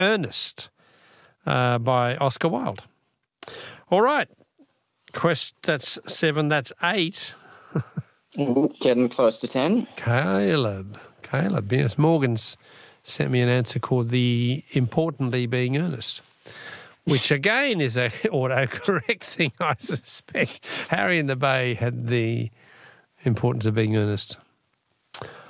Ernest by Oscar Wilde. All right. That's 7. That's 8. Getting close to 10. Caleb, yes. Morgan's sent me an answer called the importantly being earnest, which again is a autocorrect thing, I suspect. Harry in the Bay had the importance of being earnest.